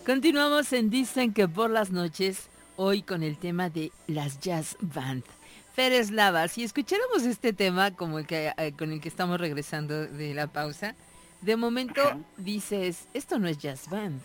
Continuamos en Dicen que por las noches, hoy con el tema de las jazz band. Fer Eslava, si escucháramos este tema como el que con el que estamos regresando de la pausa, de momento Ajá. dices, esto no es jazz band.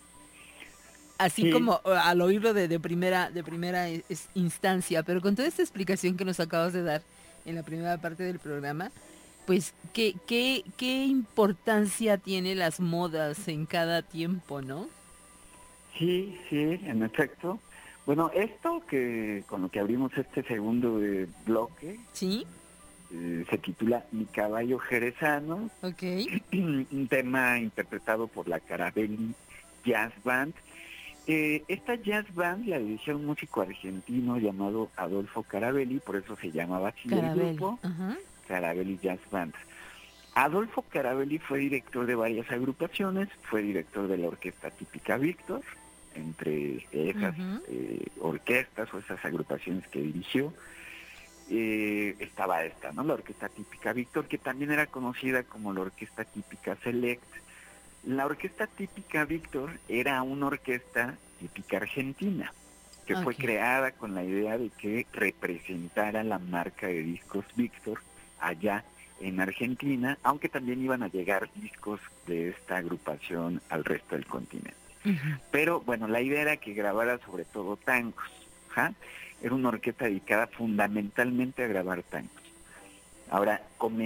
Así Sí, como al oírlo de primera instancia, pero con toda esta explicación que nos acabas de dar en la primera parte del programa, pues qué importancia tiene las modas en cada tiempo, ¿no? sí, sí, en efecto. Bueno, esto que con lo que abrimos este segundo bloque ¿Sí? se titula Mi caballo jerezano, Ok. un tema interpretado por la Carabelli Jazz Band. Esta jazz band la dirigió un músico argentino llamado Adolfo Carabelli, por eso se llamaba así el Carabelli. grupo, Ajá. Carabelli Jazz Band. Adolfo Carabelli fue director de varias agrupaciones, fue director de la Orquesta Típica Víctor, entre esas Ujú. orquestas o esas agrupaciones que dirigió, estaba esta, ¿no? La Orquesta Típica Víctor, que también era conocida como la Orquesta Típica Select. La Orquesta Típica Víctor era una orquesta típica argentina, que fue Ok. creada con la idea de que representara la marca de discos Víctor allá en Argentina, aunque también iban a llegar discos de esta agrupación al resto del continente. Ujú. Pero bueno, la idea era que grabara sobre todo tangos. ¿Ja? Era una orquesta dedicada fundamentalmente a grabar tangos. Ahora,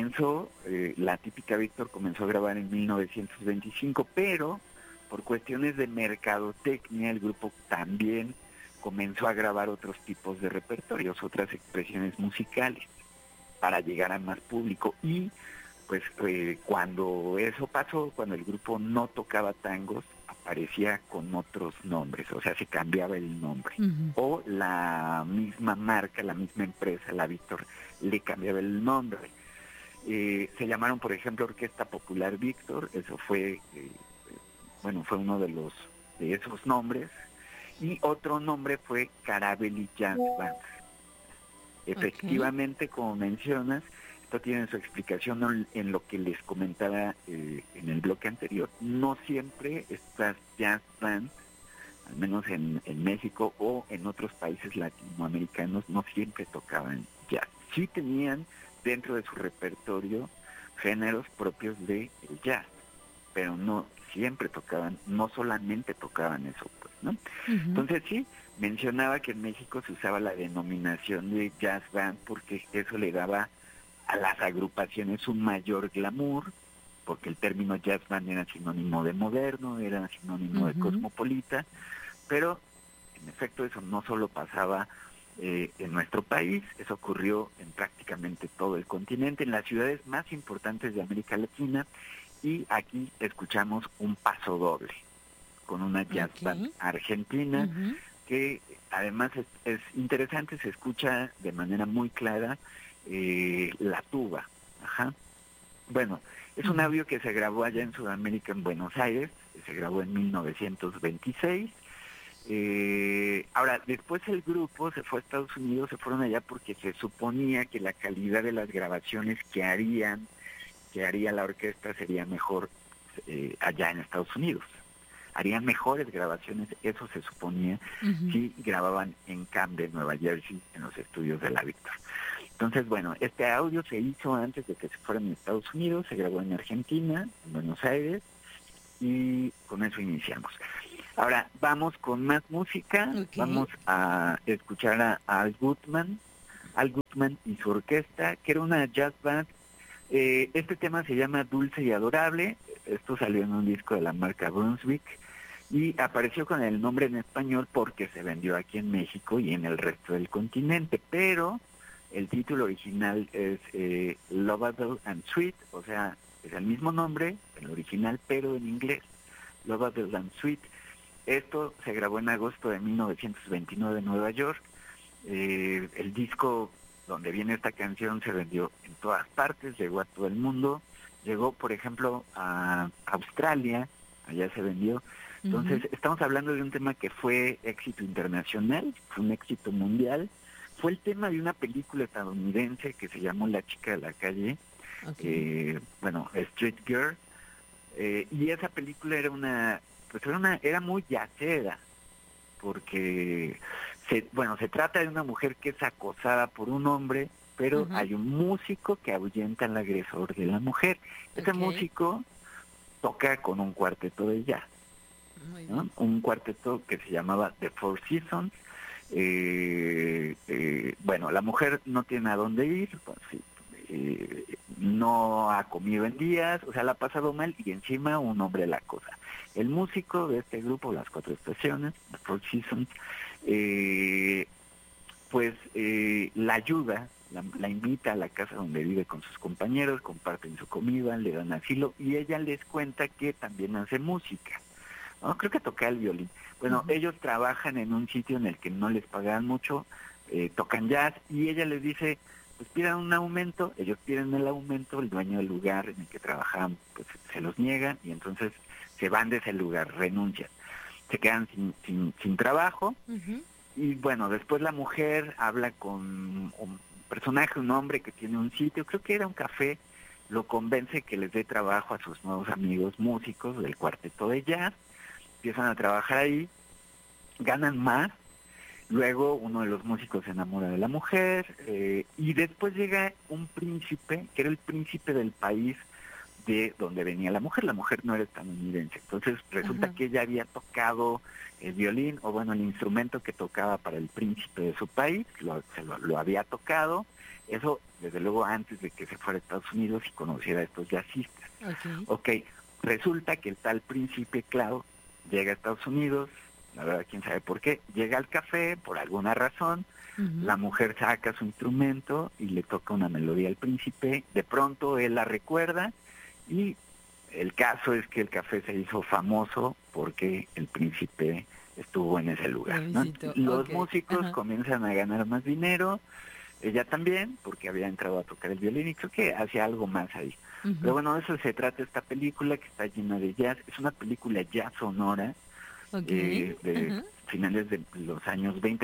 la típica Víctor comenzó a grabar en 1925, pero por cuestiones de mercadotecnia el grupo también comenzó a grabar otros tipos de repertorios, otras expresiones musicales para llegar a más público. Y pues cuando eso pasó, cuando el grupo no tocaba tangos, aparecía con otros nombres, o sea, se cambiaba el nombre. Ujú. O la misma marca, la misma empresa, la Víctor, le cambiaba el nombre. Se llamaron, por ejemplo, Orquesta Popular Víctor, eso fue, fue uno de esos nombres, y otro nombre fue Carabelli Jazz Band. Ok. Efectivamente, como mencionas, esto tiene su explicación en lo que les comentaba en el bloque anterior. No siempre estas jazz bands, al menos en México o en otros países latinoamericanos, no siempre tocaban jazz. Sí tenían dentro de su repertorio géneros propios del jazz, pero no siempre tocaban, no solamente tocaban eso, pues, ¿no? Ujú. Entonces sí, mencionaba que en México se usaba la denominación de jazz band porque eso le daba a las agrupaciones un mayor glamour, porque el término jazz band era sinónimo de moderno, era sinónimo de Ujú. cosmopolita, pero en efecto eso no solo pasaba en nuestro país, eso ocurrió en prácticamente todo el continente, en las ciudades más importantes de América Latina, y aquí escuchamos un paso doble con una jazz Ok. band argentina Ujú. que además es interesante, se escucha de manera muy clara la tuba. Ajá. Bueno, es un Ujú. audio que se grabó allá en Sudamérica, en Buenos Aires, se grabó en 1926. Ahora, después el grupo se fue a Estados Unidos, se fueron allá porque se suponía que la calidad de las grabaciones que haría la orquesta sería mejor allá en Estados Unidos. Harían mejores grabaciones, eso se suponía, Ujú. si grababan en Camden, Nueva Jersey, en los estudios de la Victor. Entonces, bueno, este audio se hizo antes de que se fueran a Estados Unidos, se grabó en Argentina, en Buenos Aires, y con eso iniciamos. Ahora, vamos con más música, Ok. vamos a escuchar a Al Goodman y su orquesta, que era una jazz band. Este tema se llama Dulce y Adorable, esto salió en un disco de la marca Brunswick, y apareció con el nombre en español porque se vendió aquí en México y en el resto del continente, pero el título original es Lovable and Sweet, o sea, es el mismo nombre, el original, pero en inglés, Lovable and Sweet. Esto se grabó en agosto de 1929 en Nueva York. El disco donde viene esta canción se vendió en todas partes, llegó a todo el mundo, llegó, por ejemplo, a Australia, allá se vendió. Entonces, Ujú. estamos hablando de un tema que fue éxito internacional, fue un éxito mundial, fue el tema de una película estadounidense que se llamó La chica de la calle, Ok. Street Girl, y esa película era una pues era muy jazzera, porque se trata de una mujer que es acosada por un hombre, pero Ujú. hay un músico que ahuyenta al agresor de la mujer. Ese Ok, músico toca con un cuarteto de jazz, muy ¿no? bien. Un cuarteto que se llamaba The Four Seasons. Bueno, la mujer no tiene a dónde ir, pues, sí, no ha comido en días, o sea, la ha pasado mal y encima un hombre la acosa. El músico de este grupo, Las Cuatro Estaciones, The Four Seasons, eh, la ayuda, la invita a la casa donde vive con sus compañeros, comparten su comida, le dan asilo y ella les cuenta que también hace música, ¿no? Creo que toca el violín. Bueno, Ujú. ellos trabajan en un sitio en el que no les pagan mucho, tocan jazz y ella les dice, pues pidan un aumento, ellos piden el aumento, el dueño del lugar en el que trabajan pues se los niegan y entonces se van de ese lugar, renuncian, se quedan sin trabajo Ujú. y bueno, después la mujer habla con un personaje, un hombre que tiene un sitio, creo que era un café, lo convence que les dé trabajo a sus nuevos amigos músicos del cuarteto de jazz, empiezan a trabajar ahí, ganan más, luego uno de los músicos se enamora de la mujer y después llega un príncipe, que era el príncipe del país de donde venía la mujer no era estadounidense, entonces resulta Ajá. que ella había tocado el violín, o bueno, el instrumento que tocaba para el príncipe de su país, lo había tocado, eso desde luego antes de que se fuera a Estados Unidos y conociera a estos jazzistas. Ok. Ok, resulta que el tal príncipe Cloud llega a Estados Unidos, la verdad quién sabe por qué, llega al café por alguna razón, Ujú. la mujer saca su instrumento y le toca una melodía al príncipe, de pronto él la recuerda y el caso es que el café se hizo famoso porque el príncipe estuvo en ese Lo lugar, ¿no? visito. Los Ok. músicos Ajá. comienzan a ganar más dinero, ella también, porque había entrado a tocar el violín y creo que hacía algo más ahí. Pero Ujú. bueno, de eso se trata esta película que está llena de jazz. Es una película jazz sonora Ok. de Ajá. finales de los años 20,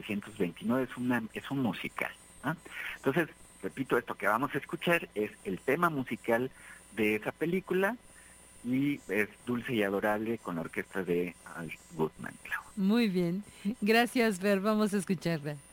1929. Es un musical, ¿no? Entonces, repito, esto que vamos a escuchar es el tema musical de esa película y es Dulce y Adorable con la orquesta de Al Goodman, Clau. Muy bien. Gracias, Fer. Vamos a escucharla.